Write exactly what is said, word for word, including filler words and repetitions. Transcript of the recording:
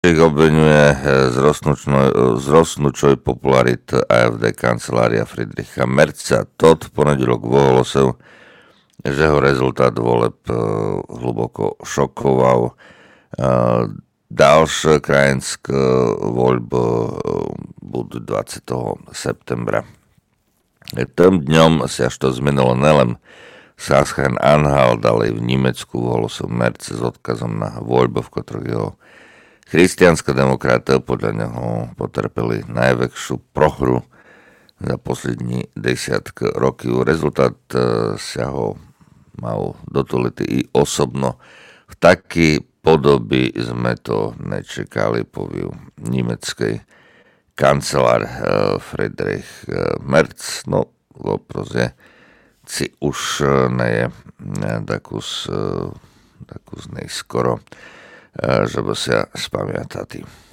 Ich obvinuje z rostnúčoj popularit á ef dé kancelária Friedricha Merza. Tot v ponedelok ohlásil, že ho rezultát voleb hlboko šokoval. Ďalšie krajinské voľby budú dvadsiateho septembra. Tým dňom sa až to zmenilo nelen Sachsen-Anhalt, ale i v Nemecku ohlásil Merz s odkazom na voľby, v ktorých jeho kresťanská demokrata podľa neho potrpeli najväčšiu prohru za poslední desiatky rokov. Rezultát sa ho mal dotulity i osobno. V takej podoby sme to nečekali, povie nemecký kancelár Friedrich Merz. No, voproze si už ne takus, takus nejskoro, żeby się spamiętać.